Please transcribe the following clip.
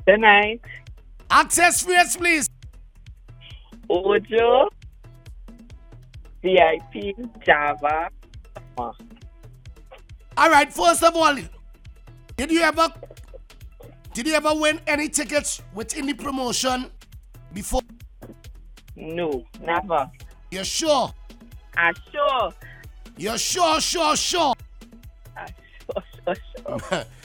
Tonight, Access rates, please. Ojo, VIP, Java. All right, first of all, did you ever win any tickets within the promotion before? No, never. You're sure? I sure. You're sure? I sure.